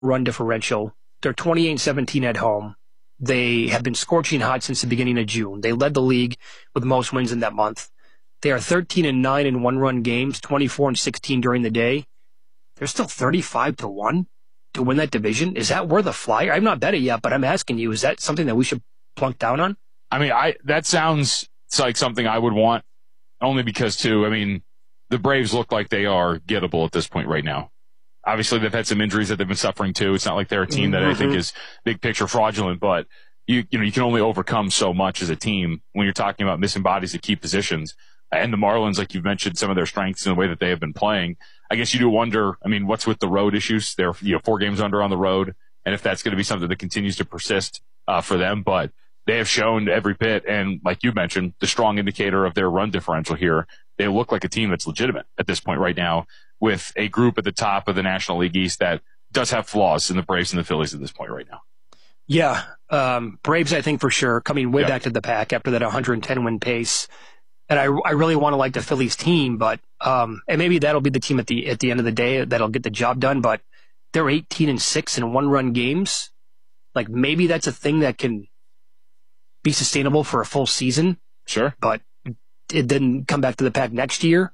run differential. They're 28-17 at home. They have been scorching hot since the beginning of June. They led the league with most wins in that month. They are 13-9 in one-run games, 24-16 during the day. They're still 35-1 to win that division. Is that worth a flyer? I've not bet it yet, but I'm asking you, is that something that we should plunk down on? I mean, that sounds like something I would want, only because, too, I mean, the Braves look like they are gettable at this point right now. Obviously, they've had some injuries that they've been suffering, too. It's not like they're a team that I think is big picture fraudulent, but you can only overcome so much as a team when you're talking about missing bodies at key positions. And the Marlins, like you've mentioned, some of their strengths in the way that they have been playing. I guess you do wonder, I mean, what's with the road issues? They're 4 games under on the road, and if that's going to be something that continues to persist for them. But they have shown every bit, and like you mentioned, the strong indicator of their run differential here. They look like a team that's legitimate at this point right now, with a group at the top of the National League East that does have flaws in the Braves and the Phillies at this point right now. Yeah, Braves, I think for sure, coming way back to the pack after that 110-win pace. And I really want to like the Phillies team, but and maybe that'll be the team at the end of the day that'll get the job done. But they're 18-6 in one-run games. Like maybe that's a thing that can be sustainable for a full season. Sure, but it didn't come back to the pack next year.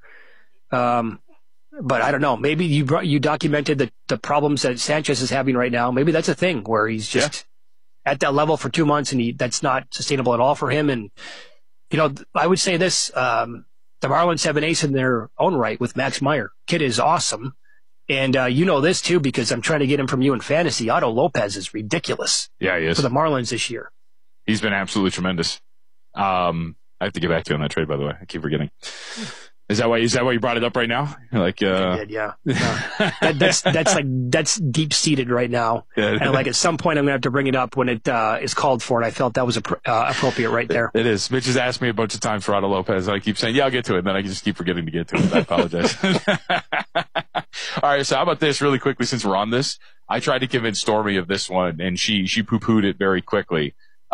But I don't know. Maybe you documented the problems that Sanchez is having right now. Maybe that's a thing where he's just at that level for 2 months, and that's not sustainable at all for him. And I would say this: the Marlins have an ace in their own right with Max Meyer. Kid is awesome, and you know this too because I'm trying to get him from you in fantasy. Otto Lopez is ridiculous. Yeah, he is for the Marlins this year. He's been absolutely tremendous. I have to get back to you on that trade, by the way. I keep forgetting. Is that why you brought it up right now? Like, I did, yeah. That's deep seated right now. Yeah. And like at some point I'm going to have to bring it up when it is called for. And I felt that was appropriate right there. It is. Mitch has asked me a bunch of times for Otto Lopez. I keep saying, yeah, I'll get to it. And then I just keep forgetting to get to it. I apologize. All right. So how about this really quickly, since we're on this? I tried to convince Stormy of this one and she poo-pooed it very quickly.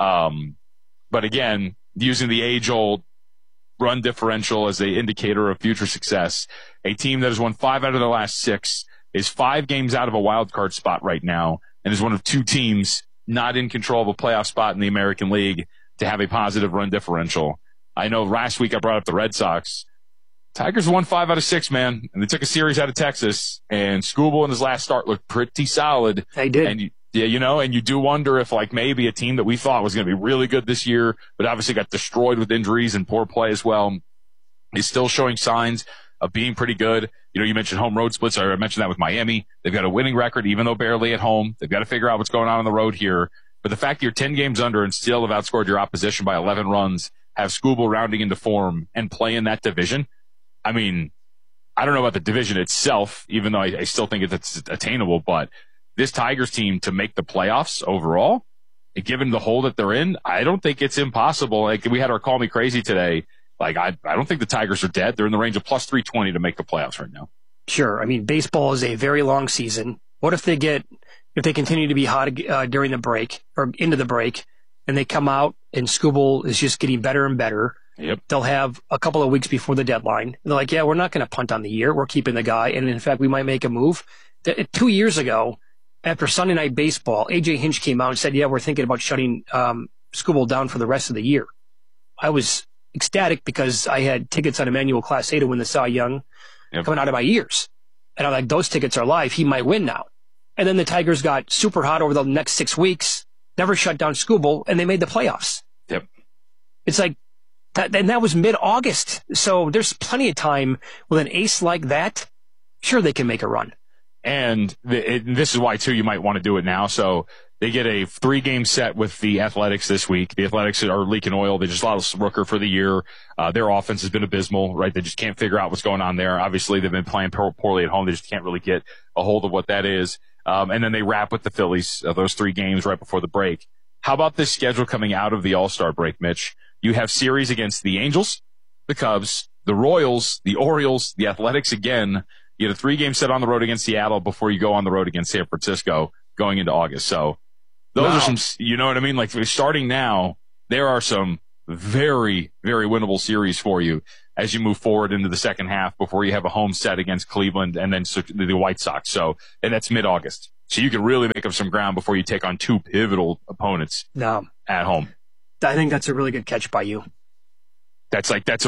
But again, using the age-old run differential as an indicator of future success, a team that has won 5 out of the last 6 is 5 games out of a wild card spot right now and is one of 2 teams not in control of a playoff spot in the American League to have a positive run differential. I know last week I brought up the Red Sox. Tigers won 5 out of 6, man, and they took a series out of Texas, and Skubal in his last start looked pretty solid. They did. And and you do wonder if like maybe a team that we thought was going to be really good this year, but obviously got destroyed with injuries and poor play as well, is still showing signs of being pretty good. You mentioned home road splits. I mentioned that with Miami. They've got a winning record, even though barely at home. They've got to figure out what's going on the road here. But the fact that you're 10 games under and still have outscored your opposition by 11 runs, have Skubal rounding into form and play in that division. I mean, I don't know about the division itself, even though I still think it's attainable, but this Tigers team to make the playoffs overall, given the hole that they're in, I don't think it's impossible. Like we had our Call Me Crazy today. Like I don't think the Tigers are dead. They're in the range of plus 320 to make the playoffs right now. Sure. I mean, baseball is a very long season. What if they continue to be hot during the break or into the break and they come out and Skubal is just getting better and better? Yep. They'll have a couple of weeks before the deadline. And they're like, yeah, we're not going to punt on the year. We're keeping the guy. And in fact, we might make a move. 2 years ago, after Sunday Night Baseball, A.J. Hinch came out and said, yeah, we're thinking about shutting Skubal down for the rest of the year. I was ecstatic because I had tickets on Emmanuel Class A to win the Cy Young coming out of my ears. And I'm like, those tickets are live. He might win now. And then the Tigers got super hot over the next 6 weeks, never shut down Skubal, and they made the playoffs. Yep. It's like, and that was mid-August. So there's plenty of time with an ace like that. Sure, they can make a run. And this is why, too, you might want to do it now. So they get a 3-game set with the Athletics this week. The Athletics are leaking oil. They just lost Rooker for the year. Their offense has been abysmal, right? They just can't figure out what's going on there. Obviously, they've been playing poorly at home. They just can't really get a hold of what that is. And then they wrap with the Phillies, those 3 games right before the break. How about this schedule coming out of the All-Star break, Mitch? You have series against the Angels, the Cubs, the Royals, the Orioles, the Athletics again. You had a 3-game set on the road against Seattle before you go on the road against San Francisco going into August. So those are some, you know what I mean? Like starting now, there are some very, very winnable series for you as you move forward into the second half before you have a home set against Cleveland and then the White Sox. So, and that's mid-August. So you can really make up some ground before you take on two pivotal opponents at home. I think that's a really good catch by you. That's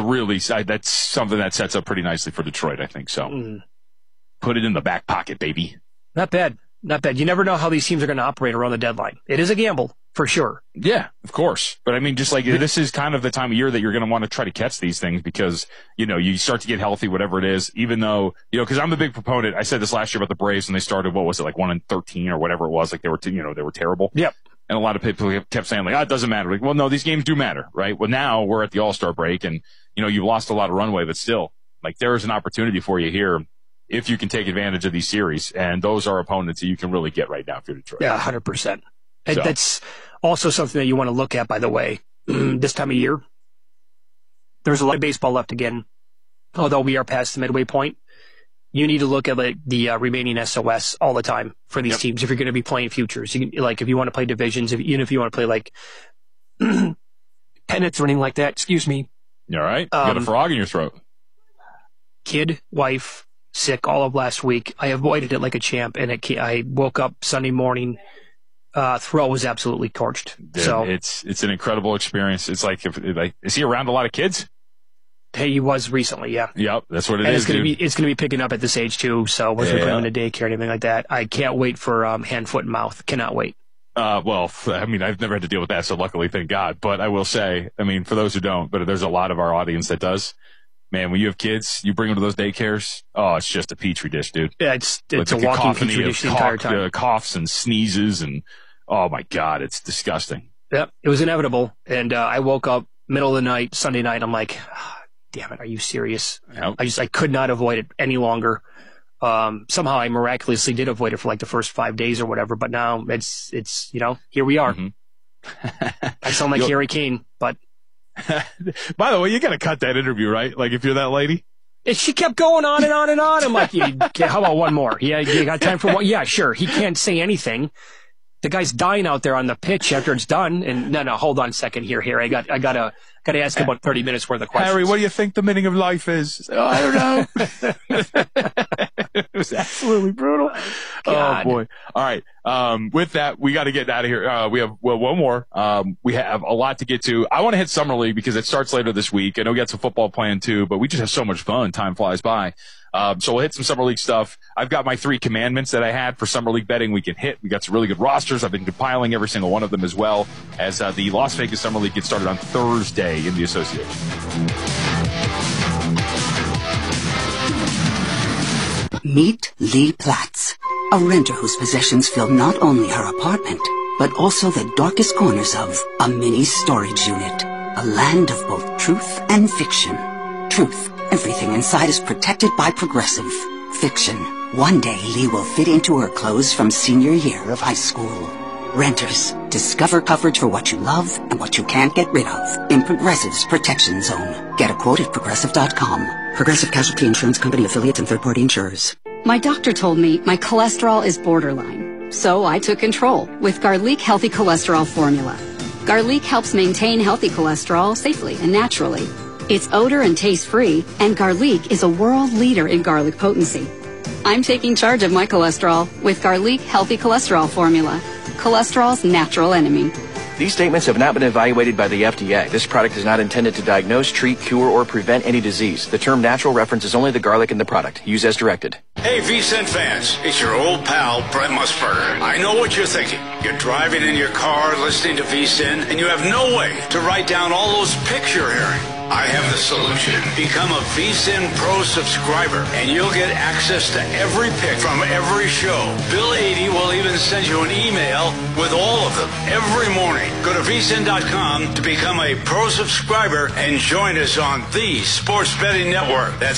something that sets up pretty nicely for Detroit, I think. So put it in the back pocket, baby. Not bad. Not bad. You never know how these teams are going to operate around the deadline. It is a gamble, for sure. Yeah, of course. But I mean, just like this is kind of the time of year that you're going to want to try to catch these things because, you start to get healthy, whatever it is, even though, because I'm a big proponent. I said this last year about the Braves when they started, what was it, like 1-13 or whatever it was. Like they were terrible. Yep. And a lot of people kept saying like, it doesn't matter. Like, well, no, these games do matter, right? Well, now we're at the All-Star break and, you've lost a lot of runway, but still, like there is an opportunity for you here if you can take advantage of these series. And those are opponents that you can really get right now if you're Detroit. Yeah, 100%. So. That's also something that you want to look at, by the way, this time of year. There's a lot of baseball left again, although we are past the midway point. You need to look at the remaining SOS all the time for these teams if you're going to be playing futures. You can, if you want to play divisions, even if you want to play like pennants or anything like that. Excuse me. You all right? You got a frog in your throat. Kid, wife, sick all of last week. I avoided it like a champ, and I woke up Sunday morning. Throat was absolutely torched. Dude, so it's an incredible experience. It's like is he around a lot of kids? Hey, he was recently, yeah. Yep, that's what it is. It's gonna be picking up at this age too. So wasn't putting him in a daycare or anything like that. I can't wait for hand, foot, and mouth. Cannot wait. Well, I mean, I've never had to deal with that, so luckily, thank God. But I will say, I mean, for those who don't, but there's a lot of our audience that does. Man, when you have kids, you bring them to those daycares. Oh, it's just a petri dish, dude. Yeah, it's a walking petri dish the entire time. Coughs and sneezes and oh my God, it's disgusting. Yep, it was inevitable. And I woke up middle of the night, Sunday night. I'm like, damn it, are you serious? Yep. I could not avoid it any longer. Somehow I miraculously did avoid it for like the first 5 days or whatever, but now it's here we are. Mm-hmm. I sound like Harry Kane, but. By the way, you got to cut that interview, right? Like if you're that lady. She kept going on and on and on. I'm like, how about one more? Yeah, you got time for one? Yeah, sure. He can't say anything. The guy's dying out there on the pitch after it's done. And no, hold on a second here. I gotta ask about 30 minutes worth of questions. Harry, what do you think the meaning of life is? Oh, I don't know. It was absolutely brutal. God. Oh boy. All right. With that, we got to get out of here. We have one more. We have a lot to get to. I want to hit Summer League because it starts later this week. I know we got some football planned too, but we just have so much fun. Time flies by. So we'll hit some Summer League stuff. I've got my 3 commandments that I had for Summer League betting we can hit. We got some really good rosters. I've been compiling every single one of them as well as the Las Vegas Summer League gets started on Thursday in the association. Meet Lee Platts, a renter whose possessions fill not only her apartment, but also the darkest corners of a mini storage unit. A land of both truth and fiction. Truth. Everything inside is protected by Progressive. Fiction. One day Lee will fit into her clothes from senior year of high school. Renters. Discover coverage for what you love and what you can't get rid of in Progressive's Protection Zone. Get a quote at Progressive.com. Progressive Casualty Insurance Company affiliates and third-party insurers. My doctor told me my cholesterol is borderline. So I took control with Garlic Healthy Cholesterol Formula. Garlic helps maintain healthy cholesterol safely and naturally. It's odor and taste free, and Garlic is a world leader in garlic potency. I'm taking charge of my cholesterol with Garlic Healthy Cholesterol Formula. Cholesterol's natural enemy. These statements have not been evaluated by the FDA. This product is not intended to diagnose, treat, cure, or prevent any disease. The term natural references only the garlic in the product. Use as directed. Hey, VSiN fans, it's your old pal, Brent Musburger. I know what you're thinking. You're driving in your car, listening to VSiN, and you have no way to write down all those pics you're hearing. I have the solution. Become a VSiN Pro subscriber, and you'll get access to every pick from every show. Bill 80 will even send you an email with all of them every morning. Go to VSiN.com to become a Pro subscriber and join us on the Sports Betting Network. That's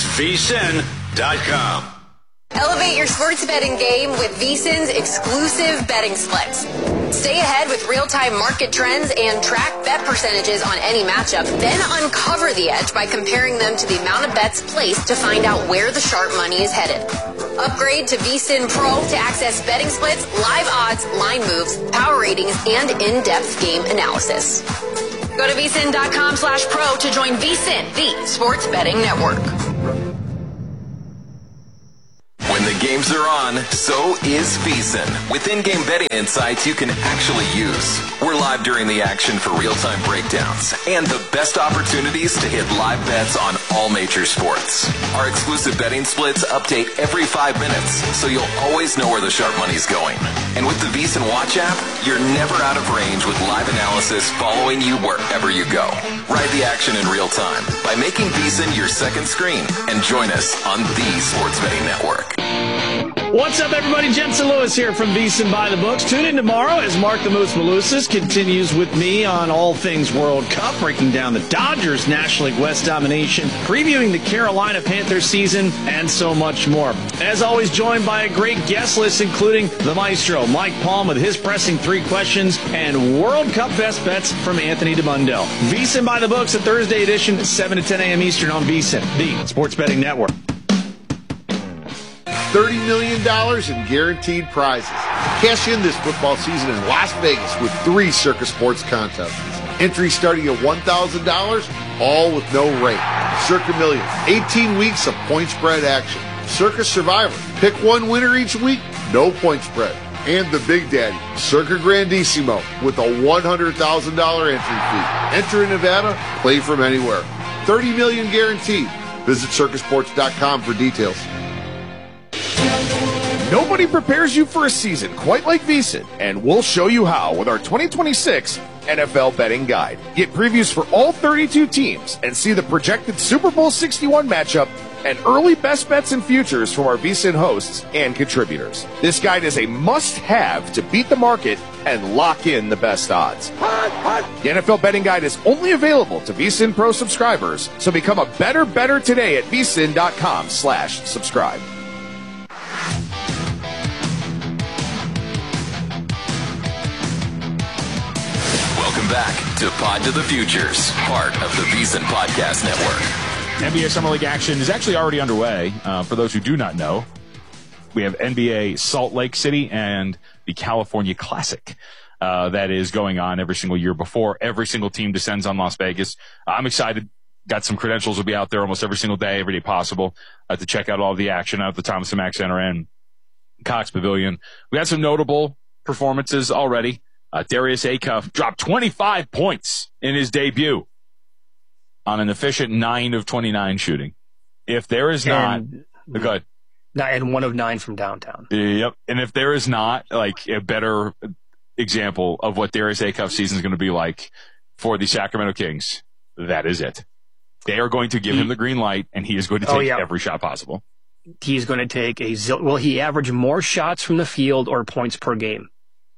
VSiN.com. Elevate your sports betting game with VSiN's exclusive betting splits. Stay ahead with real-time market trends and track bet percentages on any matchup. Then uncover the edge by comparing them to the amount of bets placed to find out where the sharp money is headed. Upgrade to VSiN Pro to access betting splits, live odds, line moves, power ratings, and in-depth game analysis. Go to VSiN.com/pro to join VSiN, the sports betting network. When the Games are on, so is VEASAN. With in-game betting insights you can actually use. We're live during the action for real-time breakdowns and the best opportunities to hit live bets on all major sports. Our exclusive betting splits update every 5 minutes, so you'll always know where the sharp money's going. And with the VEASAN Watch app, you're never out of range with live analysis following you wherever you go. Ride the action in real time by making VEASAN your second screen and join us on the Sports Betting Network. What's up, everybody? Jensen Lewis here from VEASAN by the Books. Tune in tomorrow as Mark the Moose Malusis continues with me on all things World Cup, breaking down the Dodgers National League West domination, previewing the Carolina Panthers season, and so much more. As always, joined by a great guest list, including the maestro, Mike Palm, with his pressing 3 questions, and World Cup best bets from Anthony DeMundo. VEASAN by the Books, a Thursday edition, 7 to 10 a.m. Eastern on VEASAN, the Sports Betting Network. $30 million in guaranteed prizes. Cash in this football season in Las Vegas with 3 Circa Sports contests. Entries starting at $1,000, all with no rate. Circa Millions, 18 weeks of point spread action. Circa Survivor, pick one winner each week, no point spread. And the Big Daddy, Circa Grandissimo, with a $100,000 entry fee. Enter in Nevada, play from anywhere. $30 million guaranteed. Visit circasports.com for details. Nobody prepares you for a season quite like VEASAN, and we'll show you how with our 2026 NFL Betting Guide. Get previews for all 32 teams and see the projected Super Bowl 61 matchup and early best bets and futures from our VEASAN hosts and contributors. This guide is a must-have to beat the market and lock in the best odds. The NFL Betting Guide is only available to VEASAN Pro subscribers, so become a better today at VEASAN.com/subscribe. Welcome back to Pod to the Futures, part of the VEASAN Podcast Network. NBA Summer League action is actually already underway. For those who do not know, we have NBA Salt Lake City and the California Classic that is going on every single year before every single team descends on Las Vegas. I'm excited. Got some credentials. Will be out there almost every single day, every day possible, to check out all of the action out at the Thomas & Mack Center and Cox Pavilion. We had some notable performances already. Darius Acuff dropped 25 points in his debut on an efficient 9 of 29 shooting. If there is not, good. And 1 of 9 from downtown. Yep. And if there is not like a better example of what Darius Acuff's season is going to be like for the Sacramento Kings, that is it. They are going to give him the green light, and he is going to take every shot possible. He's going to take will he average more shots from the field or points per game?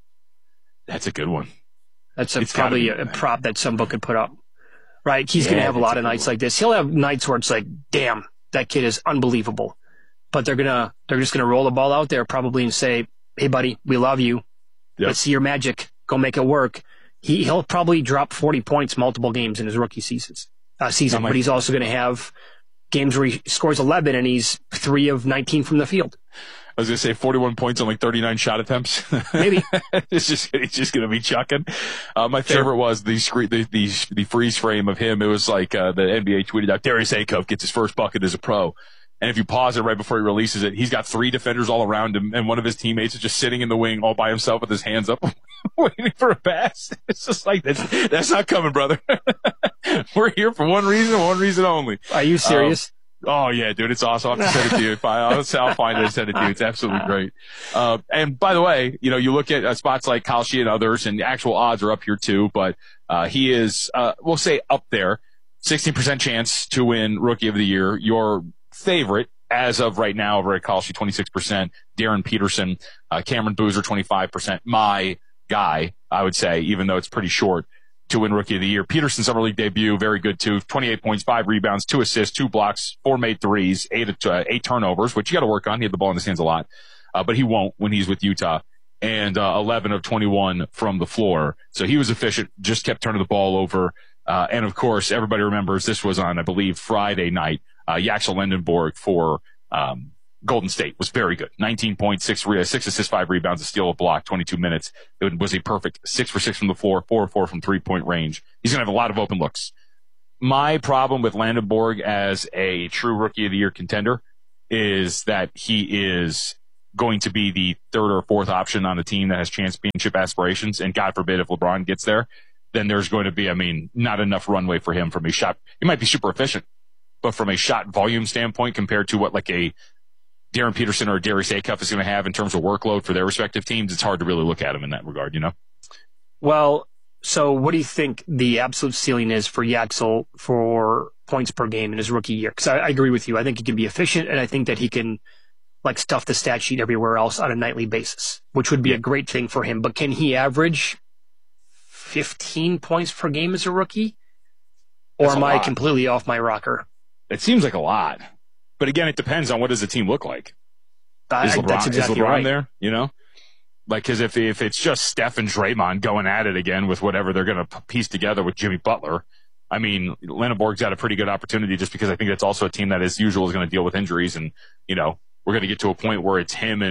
That's a good one. That's probably a prop that some book could put up. Right? He's going to have a lot of nights like this. He'll have nights where it's like, damn, that kid is unbelievable. But they're just going to roll the ball out there probably and say, hey, buddy, we love you. Yep. Let's see your magic. Go make it work. He'll probably drop 40 points multiple games in his rookie season. But he's also going to have games where he scores 11 and he's 3 of 19 from the field. I was going to say 41 points on like 39 shot attempts. Maybe. It's just going to be chucking. My favorite was the freeze frame of him. It was like the NBA tweeted out, Darius Acuff gets his first bucket as a pro. And if you pause it right before he releases it, he's got 3 defenders all around him, and one of his teammates is just sitting in the wing all by himself with his hands up, waiting for a pass. It's just like, that's not coming, brother. We're here for one reason only. Are you serious? Oh, yeah, dude, it's awesome. I'll have to send it to you. I'll find it and send it to you. It's absolutely great. And by the way, you look at spots like Kalshi and others, and the actual odds are up here too, but he is, we'll say up there, 16% chance to win Rookie of the Year. Your favorite, as of right now, over at Kalshi, 26%. Darren Peterson, Cameron Boozer, 25%. My guy, I would say, even though it's pretty short, to win Rookie of the Year. Peterson Summer League debut, very good too. 28 points, 5 rebounds, 2 assists, 2 blocks, 4 made threes, 8 turnovers, which you got to work on. He had the ball in his hands a lot, but he won't when he's with Utah. And 11 of 21 from the floor. So he was efficient, just kept turning the ball over. And of course, everybody remembers this was on, I believe, Friday night. Yaxel Lendenborg for Golden State was very good. 19 points, 6 assists, 5 rebounds, a steal, a block, 22 minutes. It was a perfect 6 for 6 from the floor, 4 for 4 from 3-point range. He's going to have a lot of open looks. My problem with Lendenborg as a true Rookie of the Year contender is that he is going to be the third or fourth option on a team that has championship aspirations. And God forbid if LeBron gets there, then there's going to be, not enough runway for him from a shot. He might be super efficient, but from a shot volume standpoint compared to what like a Darren Peterson or a Darius Acuff is going to have in terms of workload for their respective teams, it's hard to really look at him in that regard, Well, so what do you think the absolute ceiling is for Yaxel for points per game in his rookie year? Because I agree with you. I think he can be efficient, and I think that he can like stuff the stat sheet everywhere else on a nightly basis, which would be a great thing for him. But can he average 15 points per game as a rookie? Or am I completely off my rocker? It seems like a lot. But again, it depends on what does the team look like. Is LeBron right there, Like, because if it's just Steph and Draymond going at it again with whatever they're going to piece together with Jimmy Butler, Atlanta Borg's got a pretty good opportunity just because I think that's also a team that, as usual, is going to deal with injuries. And, we're going to get to a point where it's him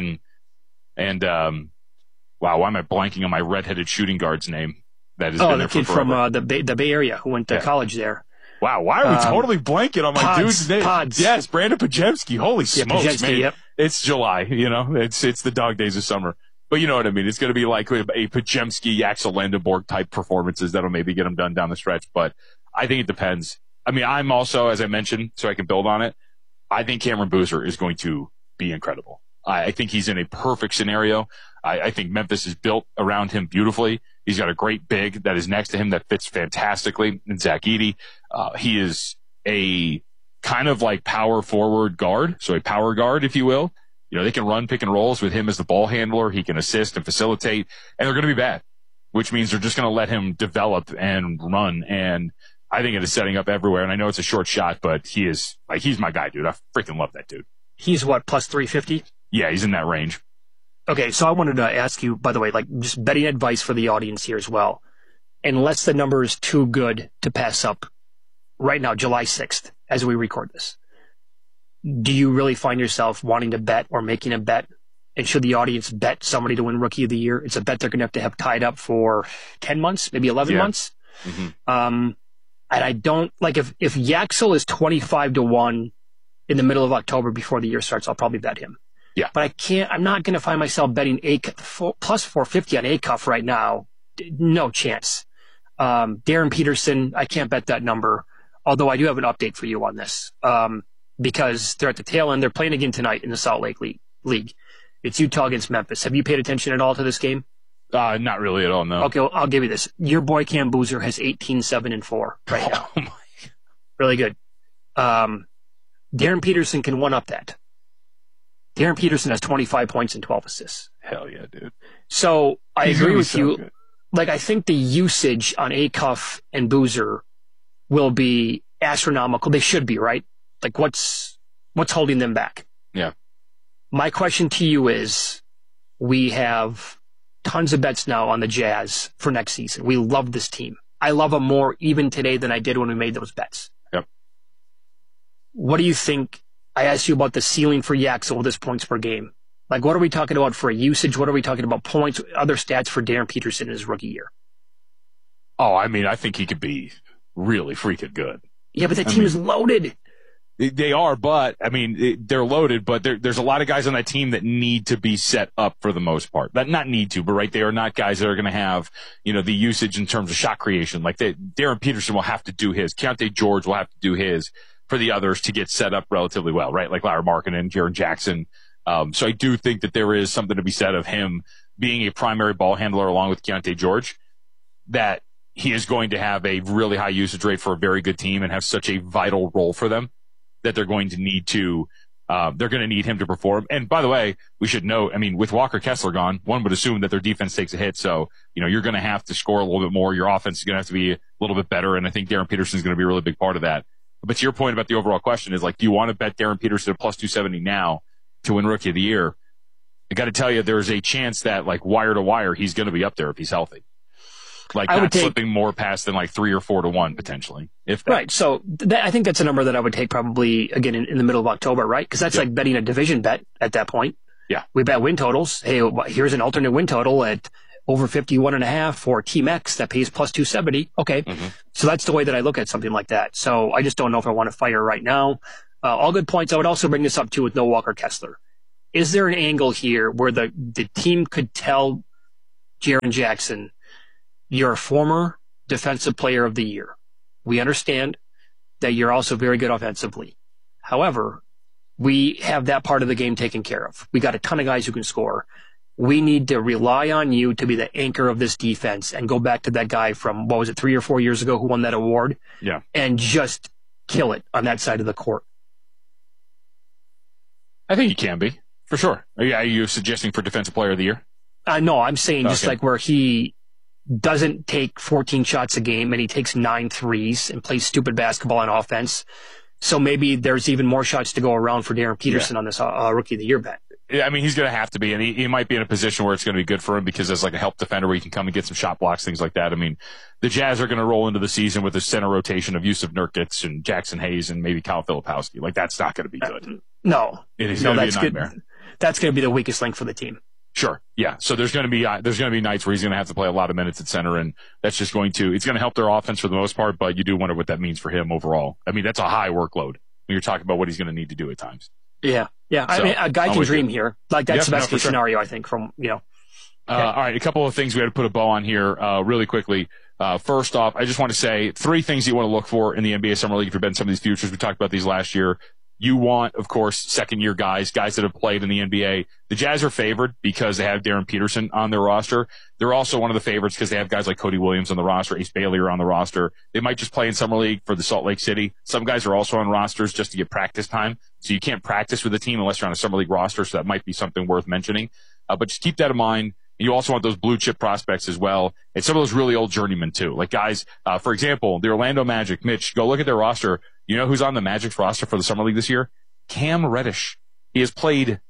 and wow, why am I blanking on my redheaded shooting guard's name? That is the kid from the Bay Area who went to college there. Wow, why are we totally blanking on my dude's name? Yes, Brandon Podziemski. Holy smokes, Podziemski, man. Yep. It's July, it's the dog days of summer. But you know what I mean? It's going to be like a Podziemski, Yaxel Landenborg type performances that'll maybe get him done down the stretch. But I think it depends. I'm also, as I mentioned, so I can build on it, I think Cameron Boozer is going to be incredible. I think he's in a perfect scenario. I think Memphis is built around him beautifully. He's got a great big that is next to him that fits fantastically in Zach Edey. He is a kind of like power forward guard, so a power guard, if you will. They can run pick and rolls with him as the ball handler. He can assist and facilitate, and they're going to be bad, which means they're just going to let him develop and run. And I think it is setting up everywhere. And I know it's a short shot, but he's my guy, dude. I freaking love that dude. He's what, plus 350? Yeah, he's in that range. Okay, so I wanted to ask you, by the way, like just betting advice for the audience here as well. Unless the number is too good to pass up right now, July 6th, as we record this, do you really find yourself wanting to bet or making a bet? And should the audience bet somebody to win Rookie of the Year? It's a bet they're going to have tied up for 10 months, maybe 11 months. Mm-hmm. And I don't, like if Yaxel is 25-1 in the middle of October before the year starts, I'll probably bet him. Yeah. But I'm not going to find myself betting plus 450 on Acuff right now. No chance. Darren Peterson, I can't bet that number, although I do have an update for you on this. Because they're at the tail end. They're playing again tonight in the Salt Lake League. It's Utah against Memphis. Have you paid attention at all to this game? Not really at all, no. Okay, well, I'll give you this. Your boy Cam Boozer has 18-7-4 right now. Oh my. Really good. Darren Peterson can one-up that. Darren Peterson has 25 points and 12 assists. Hell yeah, dude. So I agree with you. Good. Like, I think the usage on Acuff and Boozer will be astronomical. They should be, right? Like, what's holding them back? Yeah. My question to you is, we have tons of bets now on the Jazz for next season. We love this team. I love them more even today than I did when we made those bets. Yep. What do you think? I asked you about the ceiling for Yaxel with his points per game. Like, what are we talking about for a usage? What are we talking about points, other stats for Darren Peterson in his rookie year? Oh, I think he could be really freaking good. Yeah, but that team is loaded. They are, but, they're loaded, but there's a lot of guys on that team that need to be set up for the most part. Not need to, but right, they are not guys that are going to have, the usage in terms of shot creation. Like, Darren Peterson will have to do his. Keontae George will have to do his for the others to get set up relatively well, right? Like Larry Markkinen, Jaren Jackson. So I do think that there is something to be said of him being a primary ball handler along with Keontae George, that he is going to have a really high usage rate for a very good team and have such a vital role for them that they're going to need him to perform. And by the way, we should note, with Walker Kessler gone, one would assume that their defense takes a hit. So, you're going to have to score a little bit more. Your offense is going to have to be a little bit better. And I think Darren Peterson is going to be a really big part of that. But to your point about the overall question is, like, do you want to bet Darren Peterson at plus 270 now to win Rookie of the Year? I got to tell you, there's a chance that, like, wire to wire, he's going to be up there if he's healthy. Like, not slipping more past than like 3 or 4 to 1 potentially. If that. Right. So I think that's a number that I would take probably again in the middle of October, right? Because that's like betting a division bet at that point. Yeah. We bet win totals. Hey, here's an alternate win total at over 51.5 for Team X that pays plus 270. Okay. Mm-hmm. So that's the way that I look at something like that. So I just don't know if I want to fire right now. All good points. I would also bring this up too with no Walker Kessler. is there an angle here where the team could tell Jaren Jackson, you're a former defensive player of the year. We understand that you're also very good offensively. However, we have that part of the game taken care of. We got a ton of guys who can score. We need to rely on you to be the anchor of this defense and go back to that guy from, 3 or 4 years ago who won that award? Yeah. And just kill it on that side of the court. I think he can be, for sure. Are you suggesting for Defensive Player of the Year? No, I'm saying just like where he doesn't take 14 shots a game and he takes 9 threes and plays stupid basketball on offense. So maybe there's even more shots to go around for Darren Peterson on this Rookie of the Year bet. Yeah, I mean, he's going to have to be, and he might be in a position where it's going to be good for him because as like a help defender where he can come and get some shot blocks, things like that. I mean, the Jazz are going to roll into the season with a center rotation of Yusuf Nurkic and Jackson Hayes and maybe Kyle Filipowski. Like, that's not going to be good. No. It is going to be a nightmare. Good. That's going to be the weakest link for the team. Sure. Yeah. So there's going to be nights where he's going to have to play a lot of minutes at center, and that's just it's going to help their offense for the most part, but you do wonder what that means for him overall. I mean, that's a high workload when you're talking about what he's going to need to do at times. Yeah. Yeah. So, I mean, a guy can dream here. Like, that's the best case scenario, I think, from, Okay. All right. A couple of things we had to put a bow on here, really quickly. First off, I just want to say 3 things you want to look for in the NBA Summer League if you're betting some of these futures. We talked about these last year. You want, of course, second-year guys that have played in the NBA. The Jazz are favored because they have Darren Peterson on their roster. They're also one of the favorites because they have guys like Cody Williams on the roster, Ace Bailey are on the roster. They might just play in Summer League for the Salt Lake City. Some guys are also on rosters just to get practice time. So you can't practice with the team unless you're on a Summer League roster, so that might be something worth mentioning. But just keep that in mind. You also want those blue-chip prospects as well, and some of those really old journeymen, too. Like guys, for example, the Orlando Magic. Mitch, go look at their roster. You know who's on the Magic's roster for the Summer League this year? Cam Reddish. He has played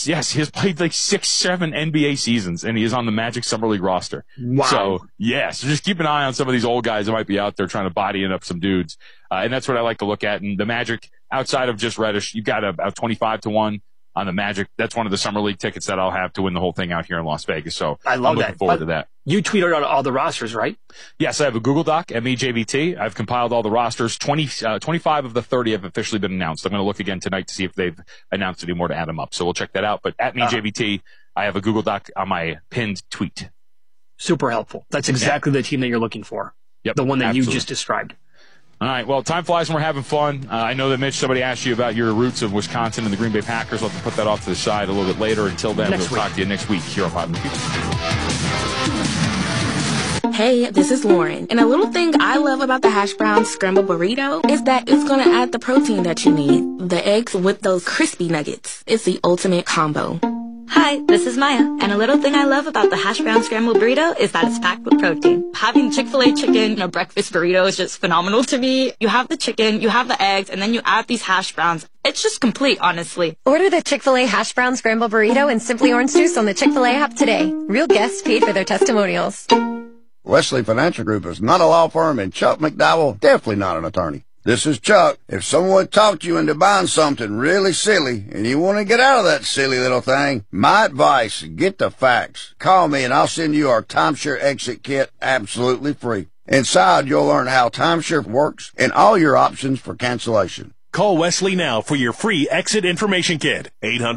like 6, 7 NBA seasons, and he is on the Magic Summer League roster. Wow. So just keep an eye on some of these old guys that might be out there trying to body up some dudes. And that's what I like to look at. And the Magic, outside of just Reddish, you've got about 25-1 on the Magic. That's one of the Summer League tickets that I'll have to win the whole thing out here in Las Vegas. So I love I'm looking forward to that. You tweeted out all the rosters, right? Yes, I have a Google Doc, MEJVT. I've compiled all the rosters. 25 of the 30 have officially been announced. I'm going to look again tonight to see if they've announced any more to add them up. So we'll check that out. But at MEJVT, I have a Google Doc on my pinned tweet. Super helpful. That's exactly the team that you're looking for. Yep, the one that absolutely. you just described. All right, well, time flies when we're having fun. I know that, Mitch, somebody asked you about your roots of Wisconsin and the Green Bay Packers. We'll have to put that off to the side a little bit later. Until then, we'll talk to you next week here on Five Minute Future. Hey, this is Lauren. And a little thing I love about the hash brown scramble burrito is that it's going to add the protein that you need. The eggs with those crispy nuggets. It's the ultimate combo. Hi, this is Maya, and a little thing I love about the hash brown scrambled burrito is that it's packed with protein. Having Chick-fil-A chicken in a breakfast burrito is just phenomenal to me. You have the chicken, you have the eggs, and then you add these hash browns. It's just complete, honestly. Order the Chick-fil-A hash brown scrambled burrito and Simply Orange Juice on the Chick-fil-A app today. Real guests paid for their testimonials. Wesley Financial Group is not a law firm, and Chuck McDowell definitely not an attorney. This is Chuck. If someone talked you into buying something really silly and you want to get out of that silly little thing, my advice, get the facts. Call me and I'll send you our timeshare exit kit absolutely free. Inside, you'll learn how timeshare works and all your options for cancellation. Call Wesley now for your free exit information kit.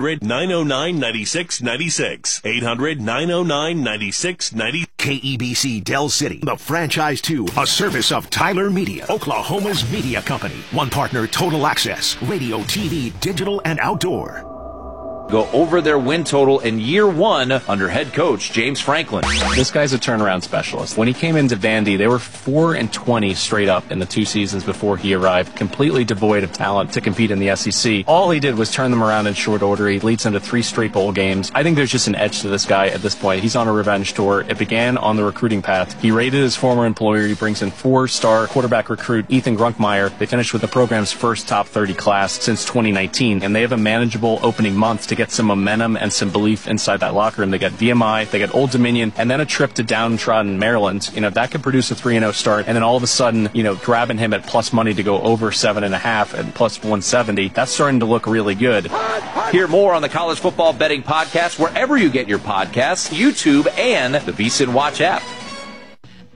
800-909-9696. 800-909-9690. KEBC Del City, the franchise 2, a service of Tyler Media, Oklahoma's media company. One partner, Total Access, radio, TV, digital, and outdoor. Go over their win total in year 1 under head coach James Franklin. This guy's a turnaround specialist. When he came into Vandy, they were 4-20 straight up in the 2 seasons before he arrived, completely devoid of talent to compete in the SEC. All he did was turn them around in short order. He leads them to 3 straight bowl games. I think there's just an edge to this guy at this point. He's on a revenge tour. It began on the recruiting path. He raided his former employer. He brings in 4-star quarterback recruit Ethan Grunkmeyer. They finished with the program's first top 30 class since 2019, and they have a manageable opening month to get some momentum and some belief inside that locker room. They got VMI, they got Old Dominion, and then a trip to downtrodden Maryland. That could produce a 3-0 start, and then all of a sudden, grabbing him at plus money to go over 7.5 and plus 170, that's starting to look really good. Hear more on the College Football Betting Podcast wherever you get your podcasts, YouTube, and the VSiN Watch app.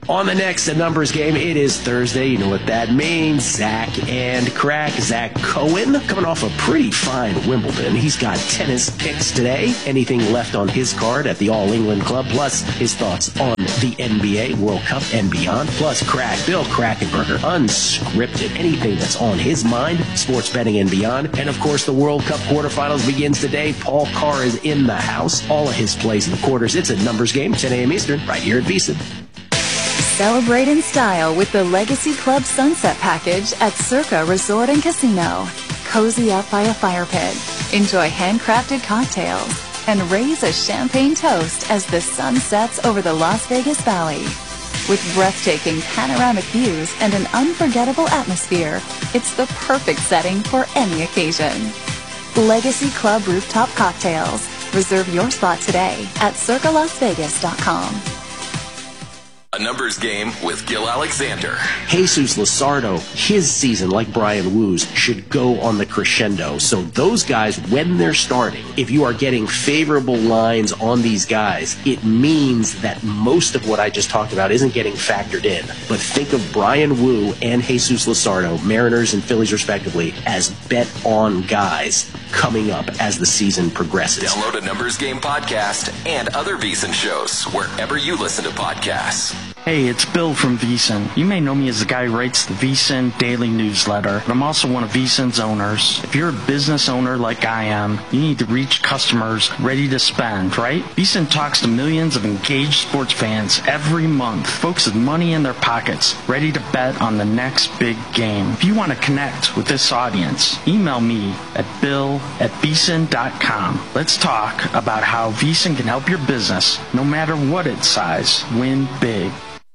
On the next Numbers Game, it is Thursday. You know what that means. Zach and Crack. Zach Cohen coming off a pretty fine Wimbledon. He's got tennis picks today. Anything left on his card at the All England Club, plus his thoughts on the NBA, World Cup, and beyond. Plus Crack, Bill Krackenberger, unscripted. Anything that's on his mind, sports betting and beyond. And of course, the World Cup quarterfinals begins today. Paul Carr is in the house. All of his plays in the quarters. It's a Numbers Game, 10 a.m. Eastern, right here at VSiN. Celebrate in style with the Legacy Club Sunset Package at Circa Resort and Casino. Cozy up by a fire pit, enjoy handcrafted cocktails, and raise a champagne toast as the sun sets over the Las Vegas Valley. With breathtaking panoramic views and an unforgettable atmosphere, it's the perfect setting for any occasion. Legacy Club Rooftop Cocktails. Reserve your spot today at circalasvegas.com. A Numbers Game with Gil Alexander. Jesus Luzardo, his season, like Brian Woo's, should go on the crescendo. So those guys, when they're starting, if you are getting favorable lines on these guys, it means that most of what I just talked about isn't getting factored in. But think of Brian Woo and Jesus Luzardo, Mariners and Phillies respectively, as bet-on guys coming up as the season progresses. Download a Numbers Game podcast and other VSiN shows wherever you listen to podcasts. Hey, it's Bill from VSiN. You may know me as the guy who writes the VSiN daily newsletter, but I'm also one of VSiN's owners. If you're a business owner like I am, you need to reach customers ready to spend, right? VSiN talks to millions of engaged sports fans every month, folks with money in their pockets, ready to bet on the next big game. If you want to connect with this audience, email me at bill@vsin.com. Let's talk about how VSiN can help your business, no matter what its size, win big.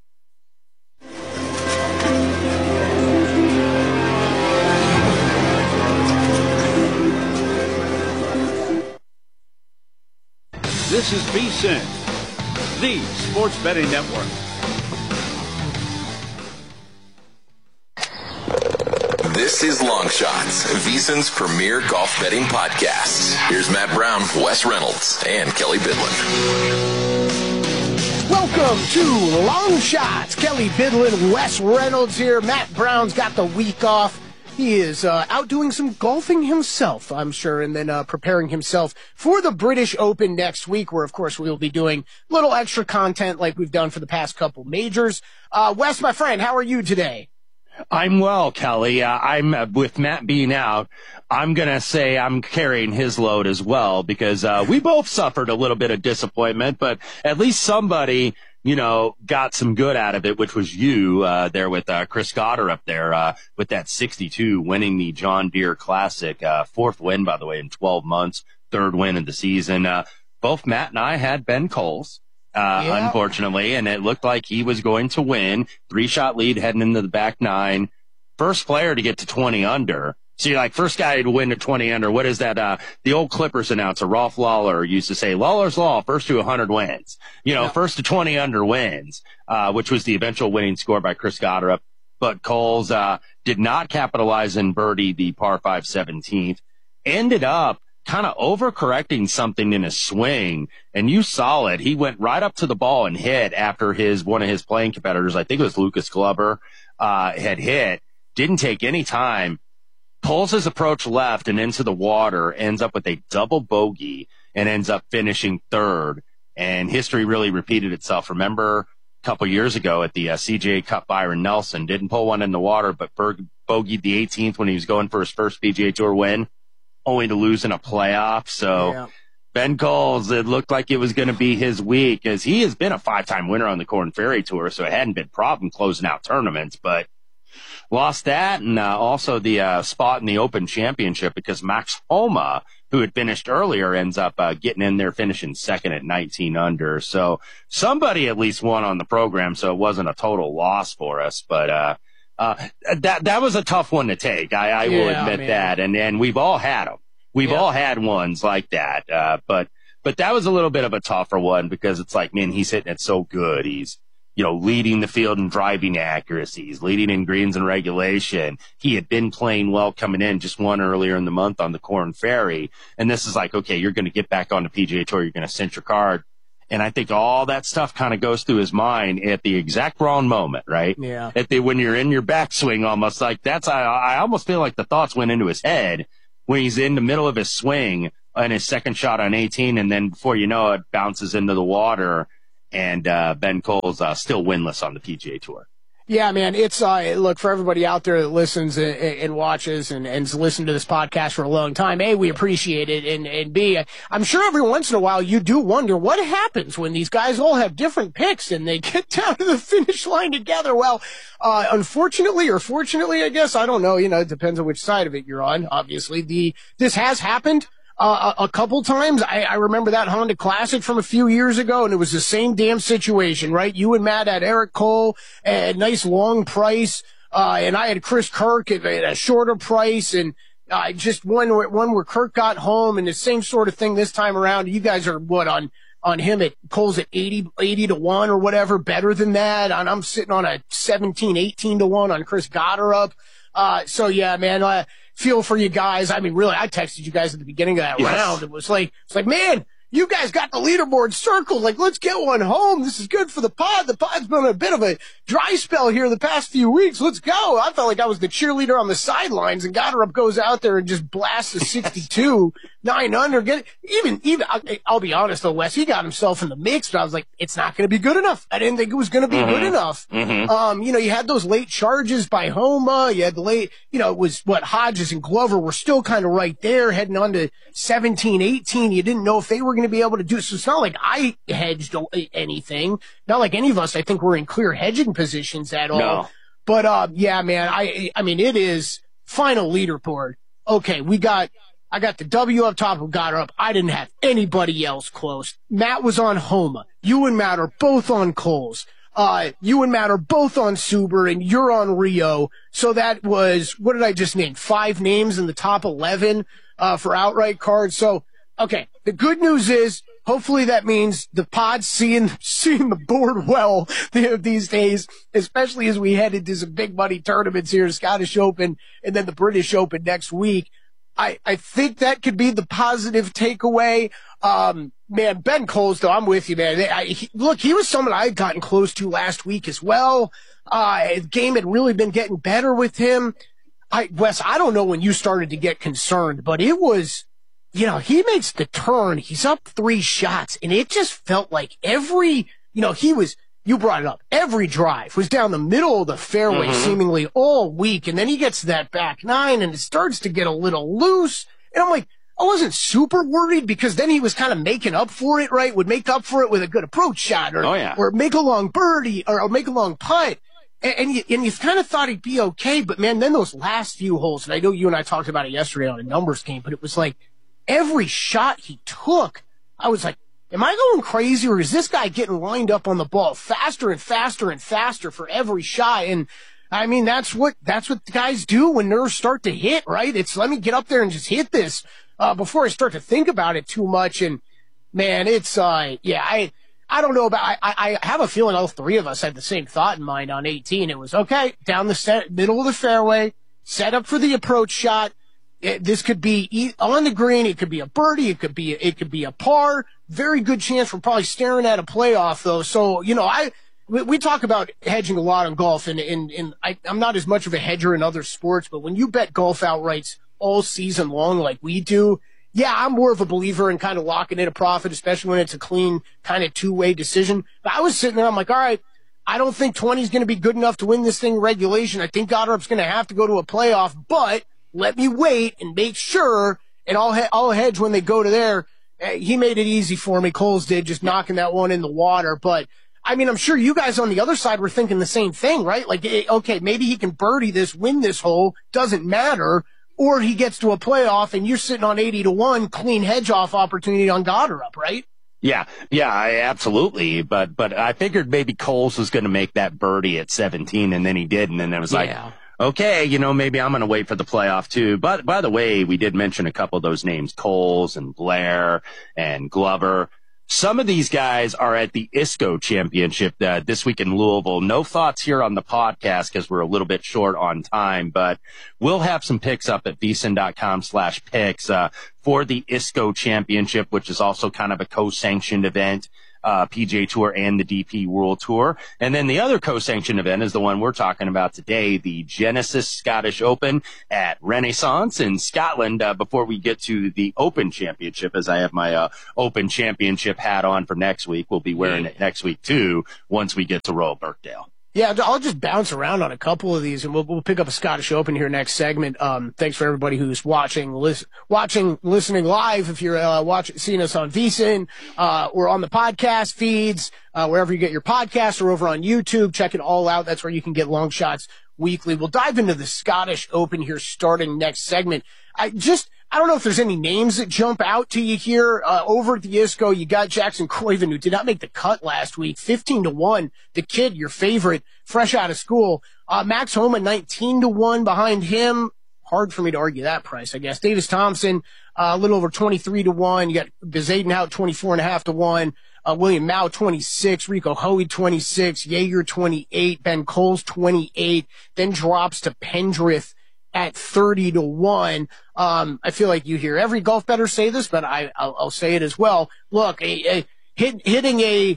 This is VSiN, the sports betting network. This is Long Shots, VSiN's premier golf betting podcast. Here's Matt Brown, Wes Reynolds, and Kelly Bidlin. Welcome to Long Shots. Kelly Bidlin, Wes Reynolds here. Matt Brown's got the week off. He is out doing some golfing himself, I'm sure, and then preparing himself for the British Open next week, where, of course, we'll be doing little extra content like we've done for the past couple majors. Wes, my friend, how are you today? I'm well, Kelly. I'm with Matt being out. I'm going to say I'm carrying his load as well because we both suffered a little bit of disappointment, but at least somebody, you know, got some good out of it, which was you there with Chris Goddard up there with that 62 winning the John Deere Classic. Fourth win, by the way, in 12 months, third win of the season. Both Matt and I had Ben Coles. Unfortunately, and it looked like he was going to win. 3-shot lead heading into the back nine. First player to get to 20 under. So you're like, first guy to win to 20 under. What is that? The old Clippers announcer, Rolf Lawler, used to say, Lawler's Law, first to 100 wins. You know, first to 20 under wins, which was the eventual winning score by Chris Goddard. But Coles did not capitalize in birdie the par 5 17th. Ended up kind of overcorrecting something in his swing, and you saw it. He went right up to the ball and hit after one of his playing competitors, I think it was Lucas Glover, had hit. Didn't take any time. Pulls his approach left and into the water, ends up with a double bogey, and ends up finishing third. And history really repeated itself. Remember a couple years ago at the CJ Cup, Byron Nelson didn't pull one in the water, but bogeyed the 18th when he was going for his first PGA Tour win, only to lose in a playoff. So Ben Coles, it looked like it was going to be his week, as he has been a 5-time winner on the Korn Ferry Tour, so it hadn't been a problem closing out tournaments, but lost that, and also the spot in the Open Championship because Max Homa, who had finished earlier, ends up getting in there, finishing second at 19 under. So somebody at least won on the program, so it wasn't a total loss for us, but that was a tough one to take. I will admit that. And we've all had them. We've all had ones like that. But that was a little bit of a tougher one because it's like, man, he's hitting it so good. He's, you know, leading the field in driving accuracies, leading in greens and regulation. He had been playing well coming in, just won earlier in the month on the Korn Ferry. And this is like, okay, you're going to get back on the PGA Tour. You're going to cinch your card. And I think all that stuff kind of goes through his mind at the exact wrong moment, right? Yeah. When you're in your backswing, almost like I almost feel like the thoughts went into his head when he's in the middle of his swing on his second shot on 18. And then before you know it, bounces into the water. And Ben Cole's still winless on the PGA Tour. Yeah, man, it's, look, for everybody out there that listens and watches and listened to this podcast for a long time, A, we appreciate it, and B, I'm sure every once in a while you do wonder what happens when these guys all have different picks and they get down to the finish line together. Well, unfortunately or fortunately, I guess, I don't know, it depends on which side of it you're on, obviously. This has happened. A couple times. I remember that Honda Classic from a few years ago, and it was the same damn situation, right? You and Matt had Eric Cole at a nice long price, and I had Chris Kirk at a shorter price, and just one where Kirk got home, and the same sort of thing this time around. You guys are on him at Cole's at 80 to 1 or whatever, better than that. And I'm sitting on a 17, 18 to 1 on Chris Gotterup. So yeah, man, feel for you guys. I mean, really, I texted you guys at the beginning of that round. It was like, man, you guys got the leaderboard circled. Like, let's get one home. This is good for the pod. The pod's been a bit of a dry spell here the past few weeks. Let's go. I felt like I was the cheerleader on the sidelines, and Gotterup goes out there and just blasts a 62, 9 under. Even, I'll be honest though, Wes, he got himself in the mix, but I was like, it's not going to be good enough. I didn't think it was going to be good enough. You had those late charges by Homa. You had the late, it was Hodges and Glover were still kind of right there heading on to 17, 18. You didn't know if they were going to be able to do it. So it's not like I hedged anything. Not like any of us, I think, were in clear hedging positions at all. No. But, yeah, man, I mean, it is final leaderboard. Okay, I got the W up top, who got up. I didn't have anybody else close. Matt was on Homa. You and Matt are both on Coles. You and Matt are both on Suber, and you're on Rio. So that was, what did I just name? 5 names in the top 11, for outright cards. So, okay, the good news is, hopefully that means the pod's seeing the board well these days, especially as we head into some big money tournaments here, Scottish Open and then the British Open next week. I think that could be the positive takeaway. Man, Ben Coles, though, I'm with you, man. Look, he was someone I had gotten close to last week as well. The game had really been getting better with him. Wes, I don't know when you started to get concerned, but it was, he makes the turn. He's up 3 shots, and it just felt like you brought it up. Every drive was down the middle of the fairway seemingly all week, and then he gets to that back 9, and it starts to get a little loose. And I'm like, I wasn't super worried because then he was kind of making up for it, right? Would make up for it with a good approach shot or make a long birdie or make a long putt. And you kind of thought he'd be okay, but man, then those last few holes, and I know you and I talked about it yesterday on a numbers game, but it was like every shot he took, I was like, am I going crazy, or is this guy getting lined up on the ball faster and faster and faster for every shot? And I mean, that's what the guys do when nerves start to hit, right? It's let me get up there and just hit this before I start to think about it too much. And man, it's I don't know about. I have a feeling all 3 of us had the same thought in mind on 18. It was okay down the middle of the fairway, set up for the approach shot. This could be on the green. It could be a birdie. It could be a par. Very good chance we're probably staring at a playoff, though. So, we talk about hedging a lot on golf, and I'm not as much of a hedger in other sports, but when you bet golf outrights all season long like we do, yeah, I'm more of a believer in kind of locking in a profit, especially when it's a clean kind of 2-way decision. But I was sitting there, I'm like, all right, I don't think 20 is going to be good enough to win this thing in regulation. I think Gotterup's going to have to go to a playoff, but let me wait and make sure, and I'll hedge when they go to there. He made it easy for me. Coles did, just knocking that one in the water. But, I mean, I'm sure you guys on the other side were thinking the same thing, right? Like, okay, maybe he can birdie this, win this hole, doesn't matter. Or he gets to a playoff and you're sitting on 80 to 1, clean hedge off opportunity on Gotterup, right? Yeah, absolutely. But I figured maybe Coles was going to make that birdie at 17, and then he did, and then it was like, okay, maybe I'm going to wait for the playoff too. But by the way, we did mention a couple of those names, Coles and Blair and Glover. Some of these guys are at the ISCO Championship this week in Louisville. No thoughts here on the podcast because we're a little bit short on time, but we'll have some picks up at vsin.com/picks for the ISCO Championship, which is also kind of a co-sanctioned event. PGA Tour and the DP World Tour. And then the other co-sanctioned event is the one we're talking about today, the Genesis Scottish Open at Renaissance in Scotland, before we get to the Open Championship, as I have my Open Championship hat on for next week. We'll be wearing it next week, too, once we get to Royal Birkdale. Yeah, I'll just bounce around on a couple of these, and we'll pick up a Scottish Open here next segment. Thanks for everybody who's listening live. If you're seeing us on VSiN, or on the podcast feeds, wherever you get your podcasts, or over on YouTube, check it all out. That's where you can get Long Shots weekly. We'll dive into the Scottish Open here starting next segment. I don't know if there's any names that jump out to you here. Over at the ISCO, you got Jackson Koivu, who did not make the cut last week, 15-1. The kid, your favorite, fresh out of school. Max Homa, 19-1 behind him. Hard for me to argue that price, I guess. Davis Thompson, a little over 23-1. You got Bezadenhout, 24.5-1. William Mao, 26. Rico Hoey, 26. Jaeger, 28. Ben Coles, 28. Then drops to Pendrith at 30-1. I feel like you hear every golf bettor say this, but I'll say it as well. Look, hitting a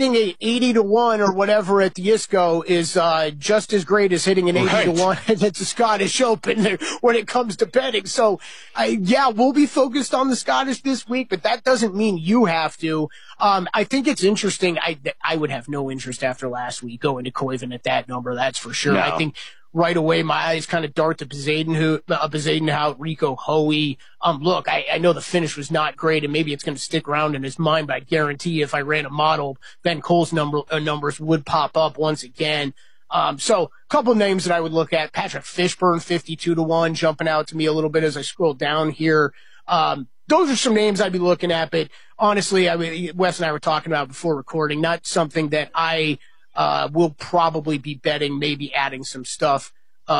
80-1 or whatever at the ISCO is just as great as hitting an 80-1 at the Scottish Open when it comes to betting. So, we'll be focused on the Scottish this week, but that doesn't mean you have to. I think it's interesting. I would have no interest after last week going to Koivu at that number. That's for sure. No. I think right away my eyes kind of dart to Bezadenhout, Rico Hoey. Look, I know the finish was not great, and maybe it's going to stick around in his mind, but I guarantee if I ran a model, Ben Cole's numbers would pop up once again. So a couple names that I would look at. Patrick Fishburne, 52-1, jumping out to me a little bit as I scroll down here. Those are some names I'd be looking at, but honestly, Wes and I were talking about before recording, not something that I will probably be betting, maybe adding some stuff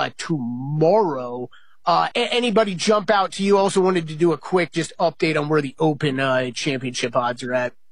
tomorrow. Anybody jump out to you? Also wanted to do a quick just update on where the Open Championship odds are at.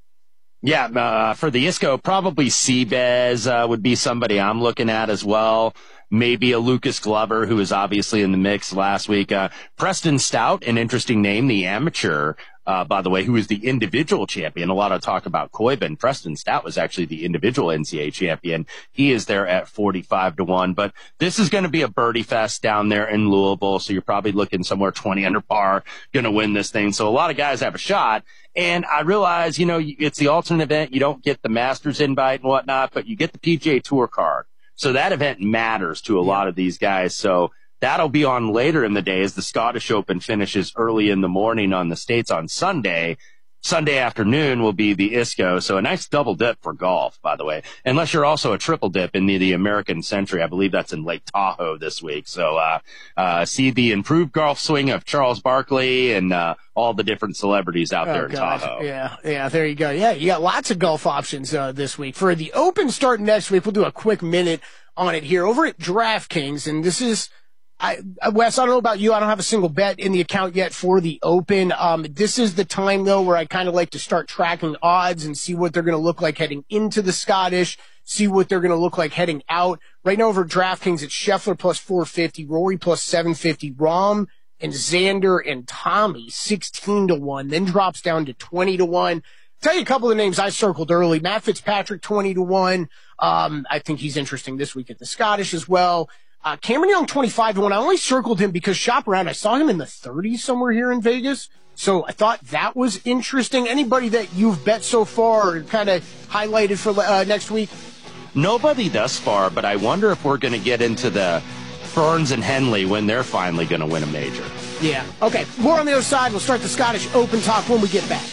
Yeah, for the ISCO, probably Seabez would be somebody I'm looking at as well. Maybe a Lucas Glover, who was obviously in the mix last week. Preston Stout, an interesting name, the amateur, by the way, who is the individual champion. A lot of talk about Koivu. Preston Stout was actually the individual NCAA champion. He is there at 45-1. But this is going to be a birdie fest down there in Louisville, so you're probably looking somewhere 20 under par, going to win this thing. So a lot of guys have a shot. And I realize, it's the alternate event. You don't get the Masters invite and whatnot, but you get the PGA Tour card. So that event matters to a lot of these guys. So that'll be on later in the day as the Scottish Open finishes early in the morning on the States on Sunday. Sunday afternoon will be the ISCO. So a nice double dip for golf, by the way, unless you're also a triple dip in the American Century. I believe that's in Lake Tahoe this week. So, see the improved golf swing of Charles Barkley and, all the different celebrities out there in Tahoe. Yeah, there you go. Yeah, you got lots of golf options, this week. For the Open starting next week, we'll do a quick minute on it here over at DraftKings. And this is, Wes, I don't know about you. I don't have a single bet in the account yet for the Open. This is the time, though, where I kind of like to start tracking odds and see what they're going to look like heading into the Scottish, see what they're going to look like heading out. Right now over at DraftKings, it's Scheffler plus 450, Rory plus 750, Rahm and Xander and Tommy 16-1, then drops down to 20-1. Tell you a couple of names I circled early. Matt Fitzpatrick, 20-1. I think he's interesting this week at the Scottish as well. Cameron Young, 25-1. I only circled him because shop around. I saw him in the 30s somewhere here in Vegas. So I thought that was interesting. Anybody that you've bet so far or kind of highlighted for next week? Nobody thus far, but I wonder if we're going to get into the Burns and Henley when they're finally going to win a major. Yeah. Okay. More on the other side. We'll start the Scottish Open talk when we get back.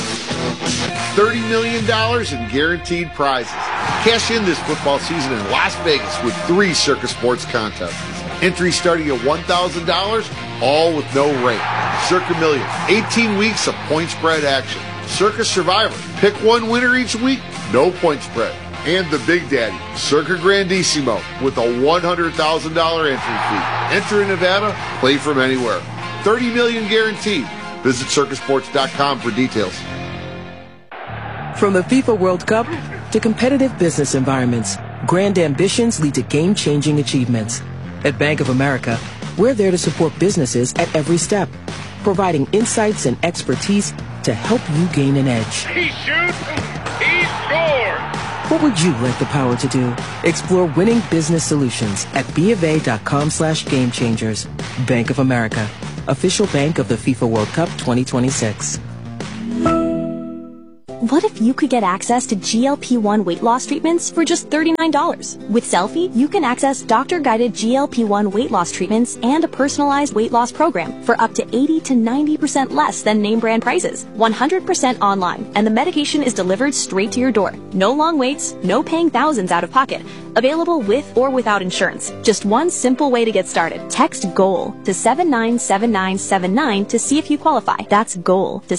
$30 million in guaranteed prizes. Cash in this football season in Las Vegas with 3 Circa Sports contests. Entry starting at $1,000, all with no rate. Circa Millions, 18 weeks of point spread action. Circa Survivor, pick one winner each week, no point spread. And the Big Daddy, Circa Grandissimo, with a $100,000 entry fee. Enter in Nevada, play from anywhere. $30 million guaranteed. Visit circasports.com for details. From the FIFA World Cup to competitive business environments, grand ambitions lead to game-changing achievements. At Bank of America, we're there to support businesses at every step, providing insights and expertise to help you gain an edge. He shoots, he's score! What would you like the power to do? Explore winning business solutions at BofA.com/gamechangers. Bank of America, official bank of the FIFA World Cup 2026. What if you could get access to GLP-1 weight loss treatments for just $39? With Selfie, you can access doctor-guided GLP-1 weight loss treatments and a personalized weight loss program for up to 80 to 90% less than name brand prices. 100% online, and the medication is delivered straight to your door. No long waits, no paying thousands out of pocket. Available with or without insurance. Just one simple way to get started. Text GOAL to 797979 to see if you qualify. That's GOAL to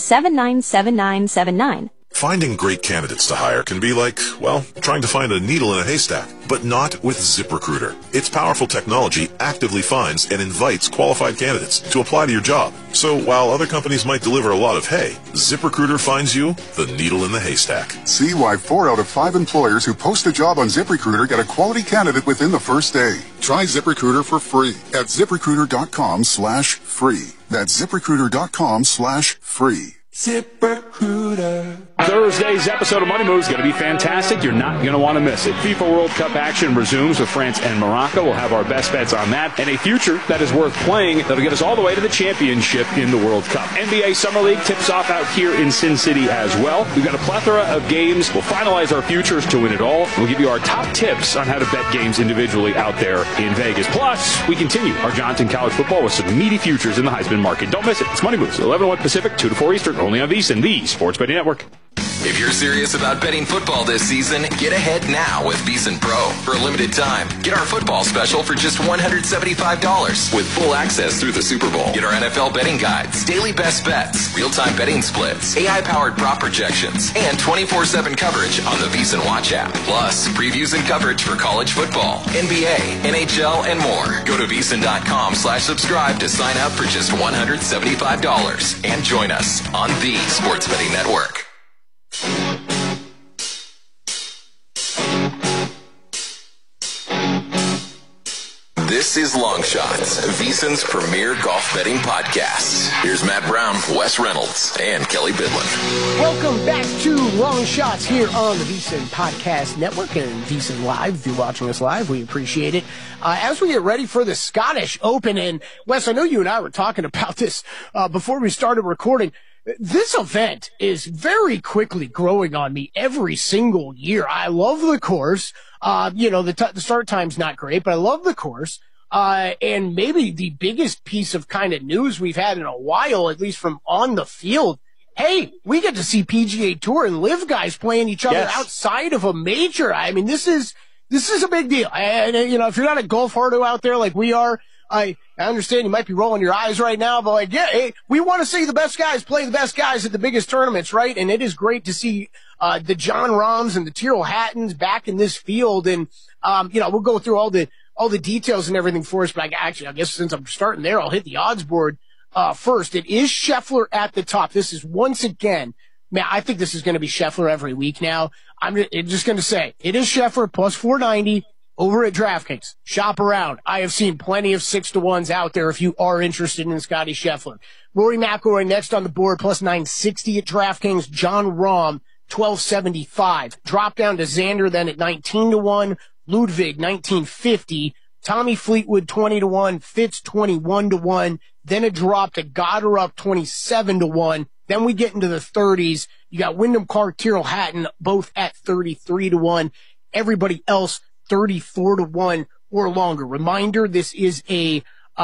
797979. Finding great candidates to hire can be like, well, trying to find a needle in a haystack, but not with ZipRecruiter. Its powerful technology actively finds and invites qualified candidates to apply to your job. So while other companies might deliver a lot of hay, ZipRecruiter finds you the needle in the haystack. See why 4 out of 5 employers who post a job on ZipRecruiter get a quality candidate within the first day. Try ZipRecruiter for free at ZipRecruiter.com/free. That's ZipRecruiter.com/free. ZipRecruiter. Thursday's episode of Money Moves is going to be fantastic. You're not going to want to miss it. FIFA World Cup action resumes with France and Morocco. We'll have our best bets on that and a future that is worth playing that'll get us all the way to the championship in the World Cup. NBA Summer League tips off out here in Sin City as well. We've got a plethora of games. We'll finalize our futures to win it all. We'll give you our top tips on how to bet games individually out there in Vegas. Plus, we continue our Johnson College football with some meaty futures in the Heisman market. Don't miss it. It's Money Moves, 11-1 Pacific, 2 to 4 Eastern, only on VSiN, the Sports Betting Network. If you're serious about betting football this season, get ahead now with VSiN Pro. For a limited time, get our football special for just $175 with full access through the Super Bowl. Get our NFL betting guides, daily best bets, real-time betting splits, AI-powered prop projections, and 24/7 coverage on the VSiN Watch app. Plus, previews and coverage for college football, NBA, NHL, and more. Go to VSiN.com/subscribe to sign up for just $175 and join us on the Sports Betting Network. This is Long Shots, VSiN's premier golf betting podcast. Here's Matt Brown, Wes Reynolds, and Kelly Bidlin. Welcome back to Long Shots here on the VSiN Podcast Network and VSiN Live. If you're watching us live, we appreciate it. As we get ready for the Scottish Open, and Wes, I know you and I were talking about this before we started recording. This event is very quickly growing on me every single year. I love the course. The start time's not great, but I love the course. And maybe the biggest piece of kind of news we've had in a while, at least from on the field. Hey, we get to see PGA Tour and LIV guys playing each other outside of a major. I mean, this is a big deal. And, if you're not a golf hardo out there like we are, I understand you might be rolling your eyes right now, but hey, we want to see the best guys play the best guys at the biggest tournaments, right? And it is great to see the Jon Rahms and the Tyrrell Hattons back in this field. And we'll go through all the details and everything for us. But I guess since I'm starting there, I'll hit the odds board first. It is Scheffler at the top. This is once again, man, I think this is going to be Scheffler every week now. I'm just going to say it is Scheffler plus 490. Over at DraftKings. Shop around. I have seen plenty of 6-to-1s out there if you are interested in Scotty Scheffler. Rory McIlroy next on the board, plus 960 at DraftKings. Jon Rahm, 1275. Drop down to Xander then at 19-to-1. Ludwig, 1950. Tommy Fleetwood, 20-to-1. Fitz, 21-to-1. Then a drop to Goddard, 27-to-1. Then we get into the 30s. You got Wyndham Clark, Tyrrell Hatton, both at 33-to-1. Everybody else, 34-to-1 or longer. Reminder, this is a